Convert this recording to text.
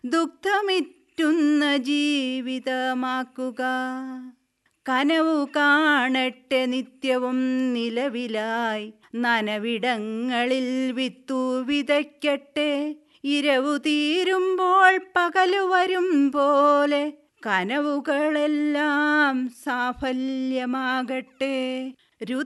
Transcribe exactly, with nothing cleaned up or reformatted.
ദുഃഖമിറ്റുന്ന ജീവിതമാക്കുക. കനവു കാണട്ടെ നിത്യവും നിലവിലായി, നനവിടങ്ങളിൽ വിത്തു വിതയ്ക്കട്ടെ. ഇരവു തീരുമ്പോൾ പകലു വരും പോലെ, കനവുകളെല്ലാം സാഫല്യമാകട്ടെ.